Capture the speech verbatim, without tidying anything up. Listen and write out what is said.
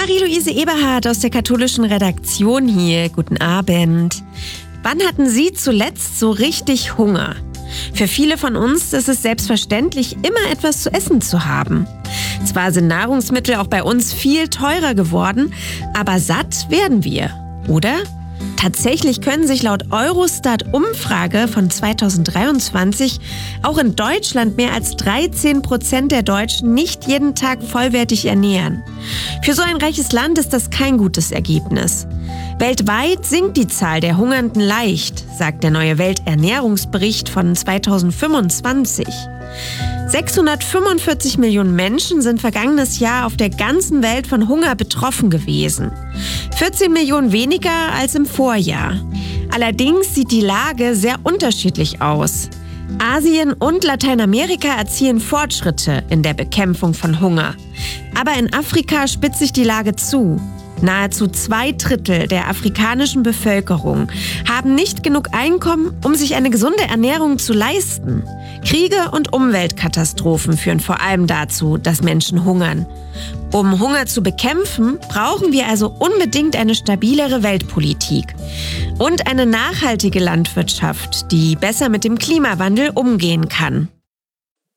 Marie-Louise Eberhardt aus der katholischen Redaktion hier. Guten Abend. Wann hatten Sie zuletzt so richtig Hunger? Für viele von uns ist es selbstverständlich, immer etwas zu essen zu haben. Zwar sind Nahrungsmittel auch bei uns viel teurer geworden, aber satt werden wir, oder? Tatsächlich können sich laut Eurostat-Umfrage von zweitausenddreiundzwanzig auch in Deutschland mehr als dreizehn Prozent der Deutschen nicht jeden Tag vollwertig ernähren. Für so ein reiches Land ist das kein gutes Ergebnis. Weltweit sinkt die Zahl der Hungernden leicht, sagt der neue Welternährungsbericht von zweitausendfünfundzwanzig. sechshundertfünfundvierzig Millionen Menschen sind vergangenes Jahr auf der ganzen Welt von Hunger betroffen gewesen. vierzehn Millionen weniger als im Vorjahr. Allerdings sieht die Lage sehr unterschiedlich aus. Asien und Lateinamerika erzielen Fortschritte in der Bekämpfung von Hunger. Aber in Afrika spitzt sich die Lage zu. Nahezu zwei Drittel der afrikanischen Bevölkerung haben nicht genug Einkommen, um sich eine gesunde Ernährung zu leisten. Kriege und Umweltkatastrophen führen vor allem dazu, dass Menschen hungern. Um Hunger zu bekämpfen, brauchen wir also unbedingt eine stabilere Weltpolitik und eine nachhaltige Landwirtschaft, die besser mit dem Klimawandel umgehen kann.